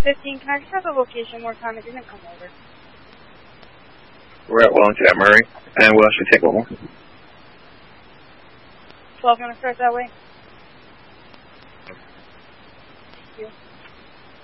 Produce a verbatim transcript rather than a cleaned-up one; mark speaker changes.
Speaker 1: fifteen, can I just have the location more time? It didn't come over.
Speaker 2: We're at Wellington at Murray, and we'll actually take one more.
Speaker 1: twelve, you want to start that way? Thank you.